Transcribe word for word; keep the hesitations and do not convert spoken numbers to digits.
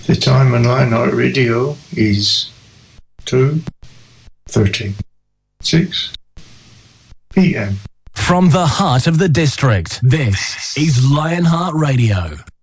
The time on Lionheart Radio is two thirty-six p.m. From the heart of the district, this is Lionheart Radio.